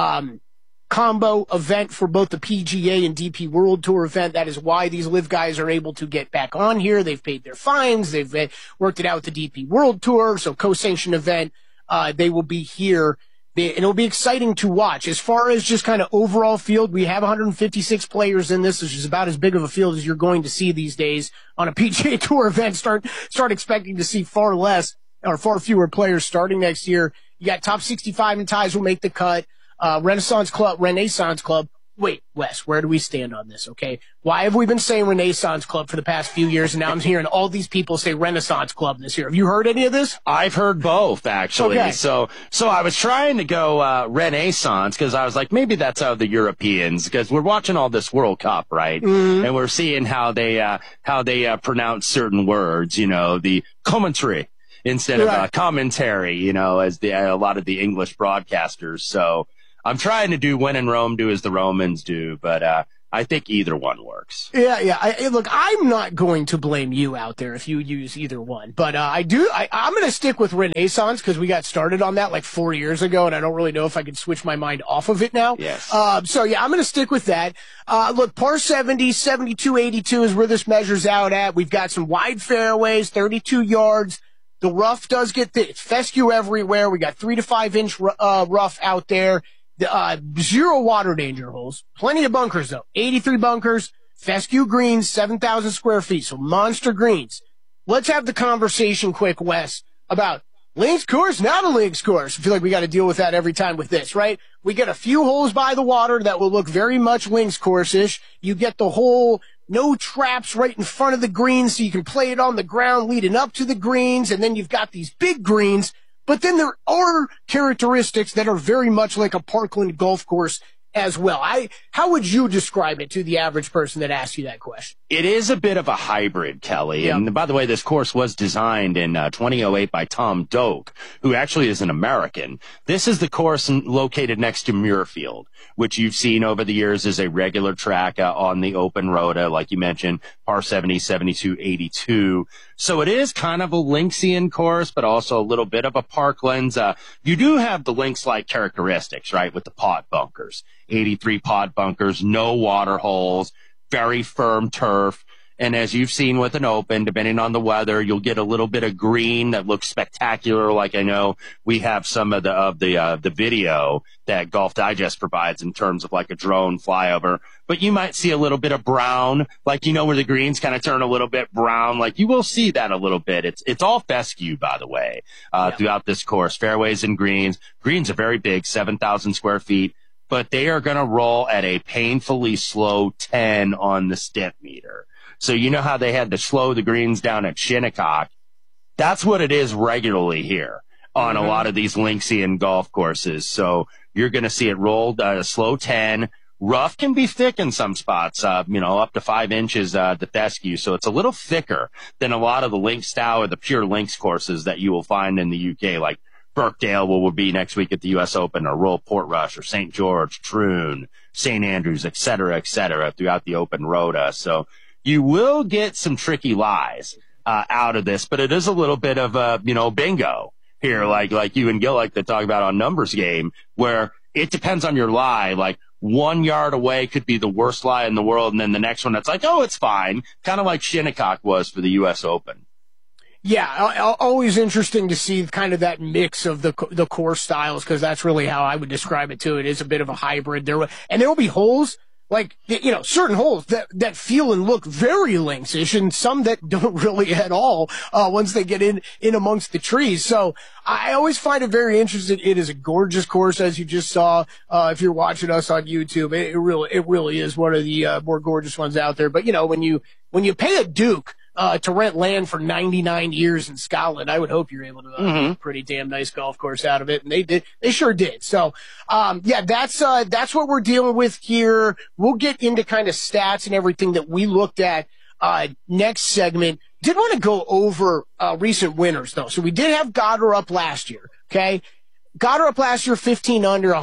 combo event for both the PGA and DP World Tour event. That is why these LIV guys are able to get back on here. They've paid their fines. They've worked it out with the DP World Tour, so co-sanctioned event. They will be here. And it'll be exciting to watch. As far as just kind of overall field, we have 156 players in this, which is about as big of a field as you're going to see these days on a PGA Tour event. Start expecting to see far fewer players starting next year. You got top 65 in ties will make the cut. Renaissance Club, wait, Wes, where do we stand on this, okay? Why have we been saying Renaissance Club for the past few years, and now I'm hearing all these people say Renaissance Club this year? Have you heard any of this? I've heard both, actually. Okay. So I was trying to go Renaissance because I was like, maybe that's how the Europeans, because we're watching all this World Cup, right? Mm-hmm. And we're seeing how they pronounce certain words, the commentary instead of commentary, as a lot of the English broadcasters. So I'm trying to do when in Rome, do as the Romans do, but I think either one works. Yeah. Look, I'm not going to blame you out there if you use either one, but I'm going to stick with Renaissance because we got started on that like 4 years ago, and I don't really know if I can switch my mind off of it now. Yes. I'm going to stick with that. Look, par 70, 72.82 is where this measures out at. We've got some wide fairways, 32 yards. The rough does get thick. It's fescue everywhere. We got 3 to 5 inch rough out there. Zero water danger holes. Plenty of bunkers, though. 83 bunkers, fescue greens, 7,000 square feet, so monster greens. Let's have the conversation quick, Wes, about links course, not a links course. I feel like we got to deal with that every time with this, right? We get a few holes by the water that will look very much links course-ish. You get the whole no traps right in front of the greens, so you can play it on the ground leading up to the greens, and then you've got these big greens. But then there are characteristics that are very much like a Parkland golf course as well. How would you describe it to the average person that asks you that question? It is a bit of a hybrid, Kelly. Yep. And by the way, this course was designed in 2008 by Tom Doak, who actually is an American. This is the course located next to Muirfield, which you've seen over the years is a regular track on the open rota, like you mentioned, par 70, 72, 82. So it is kind of a Linksian course, but also a little bit of a Parklands. You do have the links-like characteristics, right, with the pot bunkers. 83 pot bunkers, no water holes, very firm turf. And as you've seen with an open, depending on the weather, you'll get a little bit of green that looks spectacular. Like I know we have some of the video that Golf Digest provides in terms of like a drone flyover. But you might see a little bit of brown, like where the greens kind of turn a little bit brown. Like you will see that a little bit. It's all fescue, by the way, throughout this course. Fairways and greens. Greens are very big, 7,000 square feet. But they are going to roll at a painfully slow 10 on the stint meter. So you know how they had to slow the greens down at Shinnecock? That's what it is regularly here on a lot of these Linksian golf courses. So you're going to see it rolled at a slow 10. Rough can be thick in some spots, up to 5 inches, the fescue. So it's a little thicker than a lot of the links style or the pure links courses that you will find in the UK, like Birkdale will be next week at the U.S. Open, or Royal Portrush, or St. George, Troon, St. Andrews, et cetera, throughout the open rota. So you will get some tricky lies out of this, but it is a little bit of a, bingo here, like you and Gil like to talk about on Numbers Game, where it depends on your lie. Like 1 yard away could be the worst lie in the world, and then the next one, it's like, oh, it's fine. Kind of like Shinnecock was for the U.S. Open. Yeah, always interesting to see kind of that mix of the course styles, because that's really how I would describe it too. It is a bit of a hybrid. There will be holes, like, certain holes that feel and look very links-ish, and some that don't really at all, once they get in amongst the trees. So I always find it very interesting. It is a gorgeous course, as you just saw, if you're watching us on YouTube. It really is one of the, more gorgeous ones out there. But, when you pay a Duke, to rent land for 99 years in Scotland, I would hope you're able to get a pretty damn nice golf course out of it. And they sure did. So, that's what we're dealing with here. We'll get into kind of stats and everything that we looked at, next segment. Did want to go over, recent winners though. So we did have Goddard up last year. Okay. Goddard up last year, 15 under,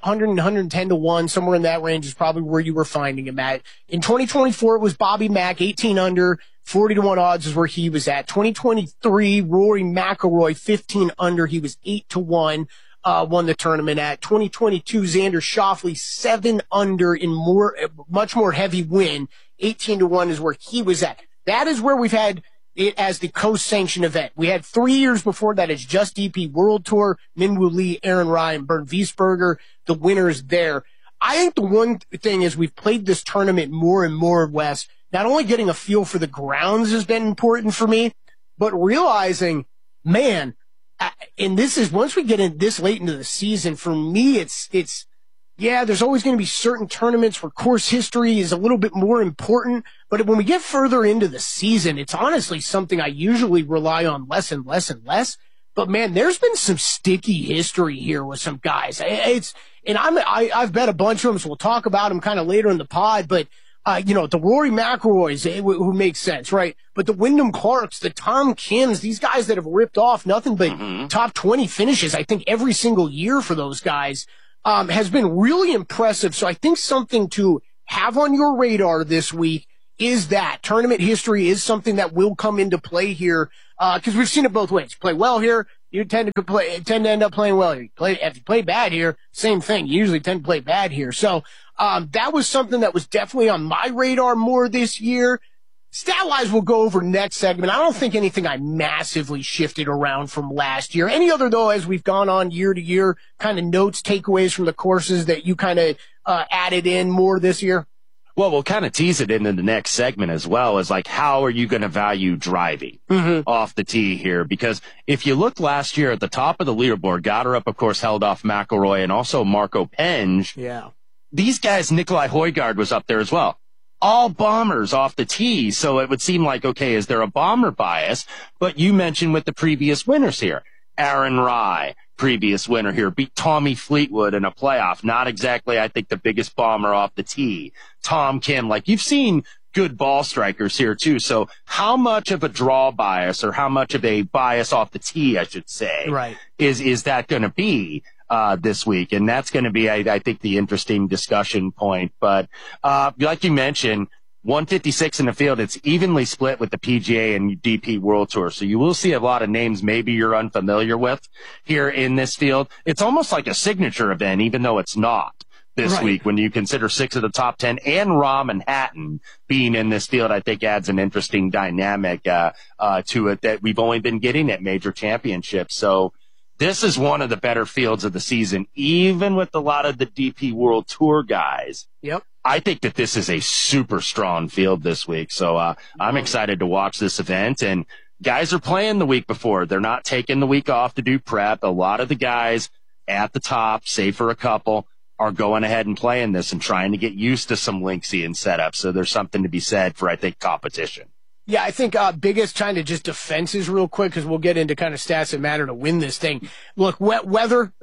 110 to 1, somewhere in that range is probably where you were finding him at. In 2024, it was Bobby Mack, 18 under, 40 to 1 odds is where he was at. 2023, Rory McIlroy, 15 under, he was 8 to 1, won the tournament at. 2022, Xander Schauffele, 7 under in much more heavy win, 18 to 1 is where he was at. That is where we've had it as the co-sanctioned event. We had 3 years before that as Just DP World Tour, Minwoo Lee, Aaron Ryan, Bernd Wiesberger, the winners there. I think the one thing is we've played this tournament more and more, Wes. Not only getting a feel for the grounds has been important for me, but realizing, man, and this is, once we get in this late into the season, for me, it's yeah, there's always going to be certain tournaments where course history is a little bit more important. But when we get further into the season, it's honestly something I usually rely on less and less and less. But man, there's been some sticky history here with some guys. I've bet a bunch of them, so we'll talk about them kind of later in the pod. But the Rory McIlroys, who makes sense, right? But the Wyndham Clarks, the Tom Kims, these guys that have ripped off nothing but top 20 finishes, I think every single year for those guys, has been really impressive. So I think something to have on your radar this week is that tournament history is something that will come into play here. Cause we've seen it both ways. You play well here, you tend to end up playing well here. If you play bad here, same thing. You usually tend to play bad here. So, that was something that was definitely on my radar more this year. Stat-wise, we'll go over next segment. I don't think anything I massively shifted around from last year. Any other, though, as we've gone on year to year, kind of notes, takeaways from the courses that you kind of added in more this year? Well, we'll kind of tease it into the next segment as well, as like, how are you going to value driving off the tee here? Because if you looked last year at the top of the leaderboard, Goddard, of course, held off McIlroy and also Marco Penge. Yeah. These guys, Nikolai Højgaard was up there as well. All bombers off the tee. So it would seem like, okay, is there a bomber bias? But you mentioned with the previous winners here, Aaron Rai, previous winner here, beat Tommy Fleetwood in a playoff. Not exactly, I think, the biggest bomber off the tee. Tom Kim, like you've seen good ball strikers here too. So how much of a draw bias or how much of a bias off the tee, I should say, right, is that going to be this week? And that's going to be, I think, the interesting discussion point. But like you mentioned, 156 in the field, it's evenly split with the PGA and DP World Tour. So you will see a lot of names maybe you're unfamiliar with here in this field. It's almost like a signature event, even though it's not this week, when you consider 6 of the top 10 and Rahm and Hatton being in this field. I think adds an interesting dynamic to it that we've only been getting at major championships. So this is one of the better fields of the season, even with a lot of the DP World Tour guys. Yep. I think that this is a super strong field this week. So I'm excited to watch this event. And guys are playing the week before. They're not taking the week off to do prep. A lot of the guys at the top, save for a couple, are going ahead and playing this and trying to get used to some Linksian setup. So there's something to be said for, I think, competition. Yeah, I think biggest kind of just defenses real quick, because we'll get into kind of stats that matter to win this thing. Look, wet weather,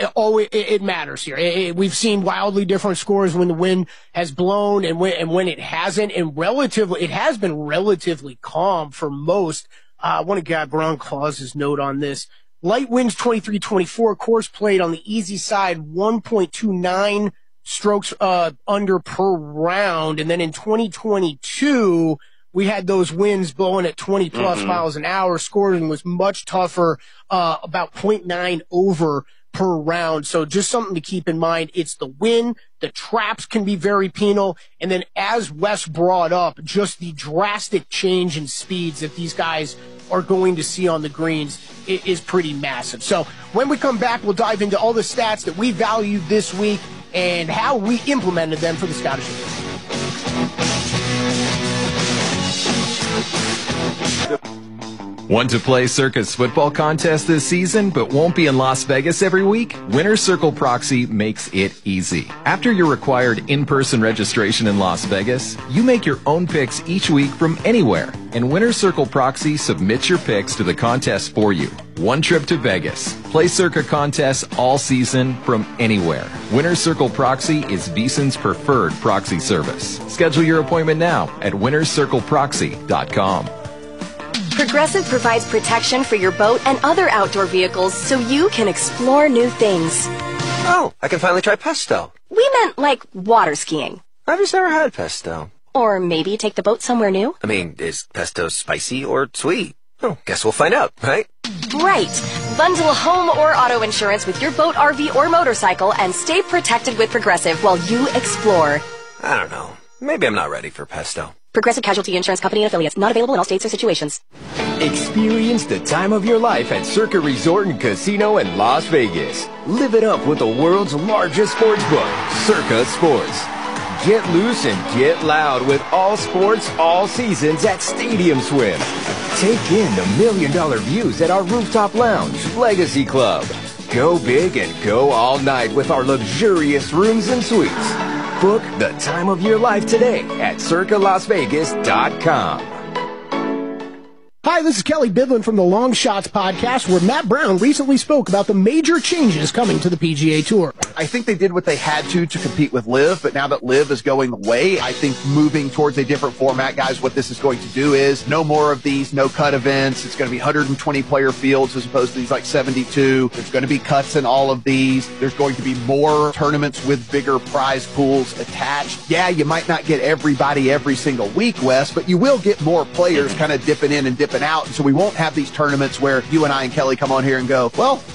it matters here. We've seen wildly different scores when the wind has blown and when it hasn't, and it has been relatively calm for most. I want to get Brian Claus's note on this. Light winds 23-24, course played on the easy side, 1.29 strokes under per round, and then in 2022. We had those winds blowing at 20 plus miles an hour. Scoring was much tougher, about 0.9 over per round. So just something to keep in mind. It's the wind. The traps can be very penal. And then as Wes brought up, just the drastic change in speeds that these guys are going to see on the greens is pretty massive. So when we come back, we'll dive into all the stats that we valued this week and how we implemented them for the Scottish Open. Want to play Circa's football contest this season but won't be in Las Vegas every week? Winner's Circle Proxy makes it easy. After your required in-person registration in Las Vegas, you make your own picks each week from anywhere, and Winner's Circle Proxy submits your picks to the contest for you. One trip to Vegas. Play Circa contests all season from anywhere. Winner's Circle Proxy is VSiN's preferred proxy service. Schedule your appointment now at winnerscircleproxy.com. Progressive provides protection for your boat and other outdoor vehicles so you can explore new things. Oh, I can finally try pesto. We meant like water skiing. I've just never had pesto. Or maybe take the boat somewhere new. I mean, is pesto spicy or sweet? Oh, guess we'll find out, right? Right. Bundle home or auto insurance with your boat, RV, or motorcycle and stay protected with Progressive while you explore. I don't know. Maybe I'm not ready for pesto. Progressive Casualty Insurance Company and Affiliates. Not available in all states or situations. Experience the time of your life at Circa Resort and Casino in Las Vegas. Live it up with the world's largest sports book, Circa Sports. Get loose and get loud with all sports, all seasons at Stadium Swim. Take in the $1 million views at our rooftop lounge, Legacy Club. Go big and go all night with our luxurious rooms and suites. Book the time of your life today at circalasvegas.com. Hi, this is Kelly Bidlin from the Long Shots podcast, where Matt Brown recently spoke about the major changes coming to the PGA Tour. I think they did what they had to compete with LIV, but now that LIV is going away, I think moving towards a different format, guys, what this is going to do is no more of these no-cut events. It's going to be 120-player fields as opposed to these like 72. There's going to be cuts in all of these. There's going to be more tournaments with bigger prize pools attached. Yeah, you might not get everybody every single week, Wes, but you will get more players kind of dipping in and dipping out. So we won't have these tournaments where you and I and Kelly come on here and go, well,